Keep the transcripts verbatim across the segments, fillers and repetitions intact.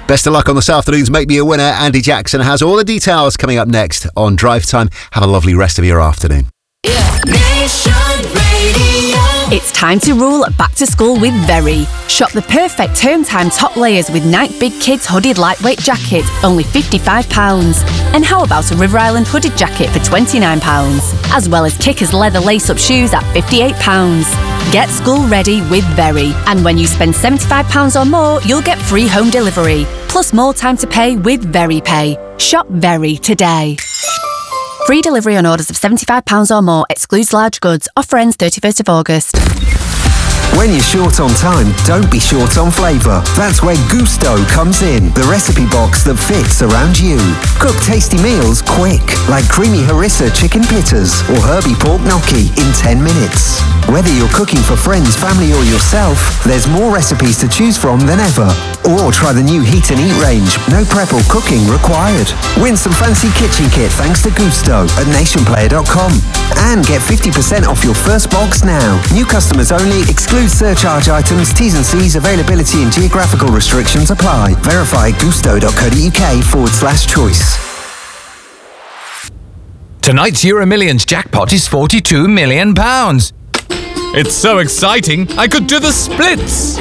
Best of luck on this afternoon's Make Me a Winner. Andy Jackson has all the details coming up next on Drive Time. Have a lovely rest of your afternoon. Yeah. Nation Radio. It's time to rule back to school with Very. Shop the perfect term time top layers with Nike Big Kids hooded lightweight jacket, only fifty-five pounds. And how about a River Island hooded jacket for twenty-nine pounds? As well as Kickers leather lace-up shoes at fifty-eight pounds. Get school ready with Very. And when you spend seventy-five pounds or more, you'll get free home delivery. Plus more time to pay with Very Pay. Shop Very today. Free delivery on orders of seventy-five pounds or more. Excludes large goods. Offer ends thirty-first of August. When you're short on time, don't be short on flavour. That's where Gousto comes in, the recipe box that fits around you. Cook tasty meals quick, like creamy harissa chicken pitters or herby pork gnocchi in ten minutes. Whether you're cooking for friends, family or yourself, there's more recipes to choose from than ever. Or try the new Heat and Eat range, no prep or cooking required. Win some fancy kitchen kit thanks to Gousto at nation player dot com. And get fifty percent off your first box now. New customers only, exclude surcharge items, T's and C's, availability and geographical restrictions apply. Verify gusto.co.uk forward slash choice. Tonight's Euro Millions jackpot is forty-two million pounds. It's so exciting, I could do the splits.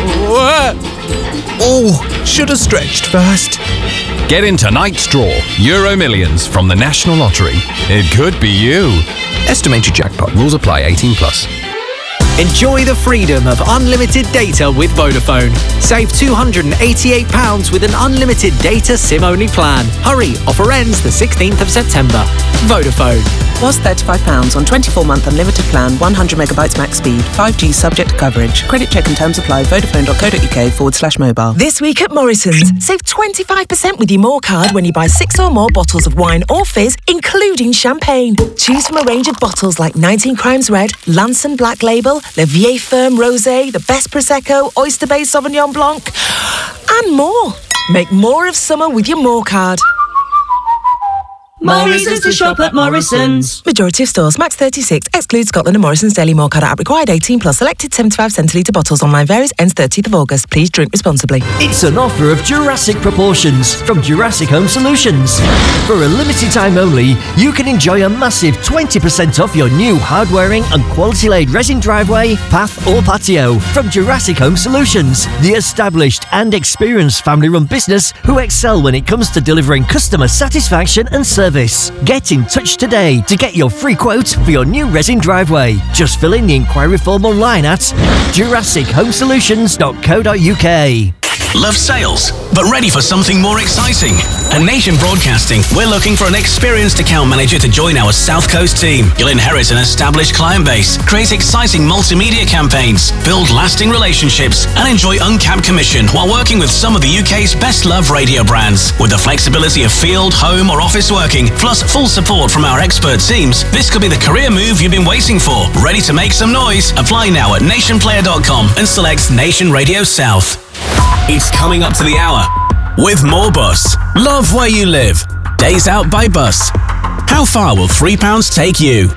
Oh, should have stretched first. Get in tonight's draw, Euro Millions from the National Lottery. It could be you. Estimated jackpot. Rules apply. eighteen plus. Enjoy the freedom of unlimited data with Vodafone. Save two hundred eighty-eight pounds with an unlimited data SIM-only plan. Hurry, offer ends the sixteenth of September. Vodafone. Was thirty-five pounds on twenty-four month unlimited plan, one hundred megabytes max speed, five G subject to coverage. Credit check and terms apply. Vodafone.co.uk forward slash mobile. This week at Morrison's, save twenty-five percent with your More card when you buy six or more bottles of wine or fizz, including champagne. Choose from a range of bottles like nineteen Crimes Red, Lanson Black Label, Le Vieille Ferme Rosé, the Best Prosecco, Oyster Bay Sauvignon Blanc, and more. Make more of summer with your More card. More reasons to shop at Morrison's. Majority of stores, max thirty-six. Exclude Scotland and Morrison's Daily More card app. Required eighteen plus. Selected seventy-five centilitre bottles. Online varies. Ends thirtieth of August. Please drink responsibly. It's an offer of Jurassic proportions from Jurassic Home Solutions. For a limited time only, you can enjoy a massive twenty percent off your new hard-wearing and quality-laid resin driveway, path or patio from Jurassic Home Solutions, the established and experienced family-run business who excel when it comes to delivering customer satisfaction and service. Get in touch today to get your free quote for your new resin driveway. Just fill in the inquiry form online at jurassic home solutions dot co dot uk. Love sales, but ready for something more exciting? At Nation Broadcasting, we're looking for an experienced account manager to join our South Coast team. You'll inherit an established client base, create exciting multimedia campaigns, build lasting relationships, and enjoy uncapped commission while working with some of the U K's best-loved radio brands. With the flexibility of field, home, or office working, plus full support from our expert teams, this could be the career move you've been waiting for. Ready to make some noise? Apply now at nation player dot com and select Nation Radio South. It's coming up to the hour with More Bus. Love where you live. Days out by bus. How far will three pounds take you?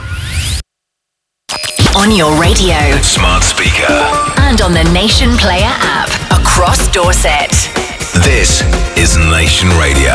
On your radio, smart speaker, and on the Nation Player app across Dorset. This is Nation Radio.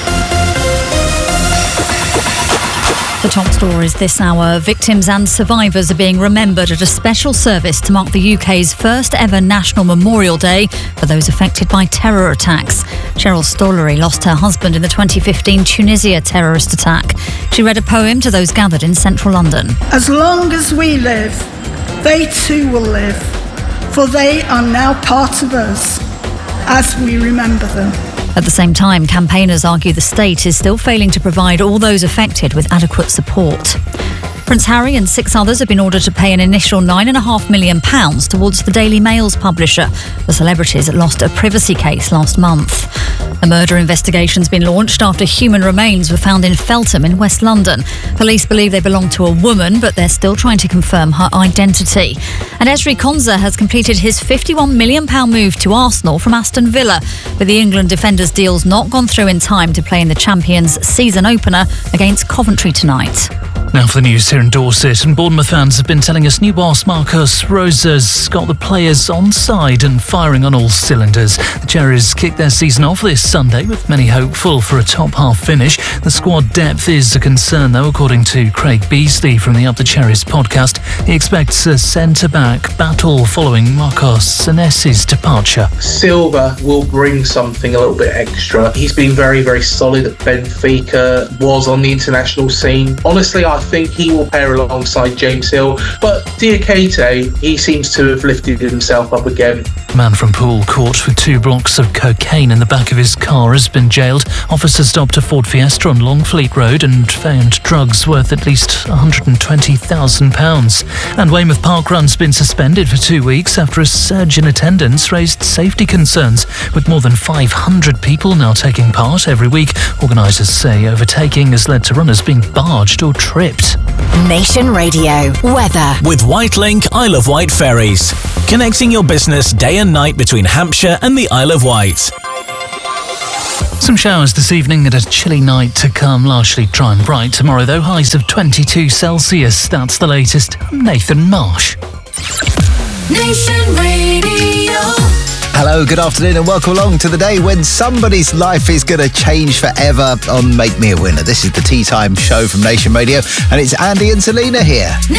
The top stories this hour. Victims and survivors are being remembered at a special service to mark the U K's first ever National Memorial Day for those affected by terror attacks. Cheryl Stollery lost her husband in the twenty fifteen Tunisia terrorist attack. She read a poem to those gathered in central London. As long as we live, they too will live, for they are now part of us as we remember them. At the same time, campaigners argue the state is still failing to provide all those affected with adequate support. Prince Harry and six others have been ordered to pay an initial nine point five million pounds towards the Daily Mail's publisher. The celebrities lost a privacy case last month. A murder investigation's been launched after human remains were found in Feltham in West London. Police believe they belong to a woman, but they're still trying to confirm her identity. And Ezri Konsa has completed his fifty-one million pounds move to Arsenal from Aston Villa, but the England defender's deal's not gone through in time to play in the Champions season opener against Coventry tonight. Now for the news here in Dorset, and Bournemouth fans have been telling us new boss Marcos Rosa's got the players on side and firing on all cylinders. The Cherries kick their season off this Sunday with many hopeful for a top half finish. The squad depth is a concern though, according to Craig Beasley from the Up the Cherries podcast. He expects a centre-back battle following Marcos Senesi's departure. Silva will bring something a little bit extra. He's been very, very solid at Benfica, was on the international scene. Honestly, I think he will pair alongside James Hill, but Diakite, he seems to have lifted himself up again. A man from Poole caught with two blocks of cocaine in the back of his car has been jailed. Officers stopped a Ford Fiesta on Longfleet Road and found drugs worth at least one hundred twenty thousand pounds. And Weymouth Park Run's been suspended for two weeks after a surge in attendance raised safety concerns. With more than five hundred people now taking part every week, organisers say overtaking has led to runners being barged or tripped. Nation Radio weather with Whitelink Isle of Wight ferries, connecting your business day and night between Hampshire and the Isle of Wight. Some showers this evening and a chilly night to come, largely dry and bright tomorrow though, highs of twenty-two Celsius. That's the latest. I'm Nathan Marsh. Nation Radio. Hello, good afternoon and welcome along to the day when somebody's life is going to change forever on Make Me a Winner. This is the Tea Time show from Nation Radio and it's Andy and Selena here. Nation